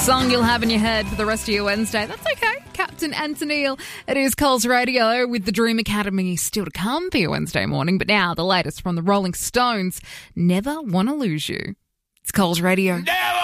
Song you'll have in your head for the rest of your Wednesday. That's okay. Captain Anthony, it is Coles Radio with the Dream Academy still to come for your Wednesday morning. But now the latest from the Rolling Stones, Never Wanna Lose You. It's Coles Radio. Never